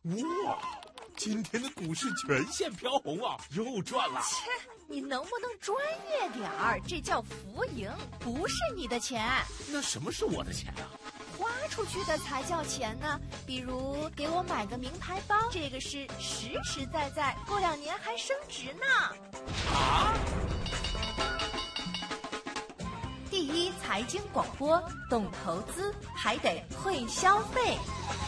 哇，今天的股市全线飘红啊，又赚了。 切，你能不能专业点儿？这叫浮盈，不是你的钱。 那什么是我的钱啊？ 花出去的才叫钱呢。比如给我买个名牌包，这个是实实在在，过2年还升值呢。 啊！ 第一财经广播，懂投资还得会消费。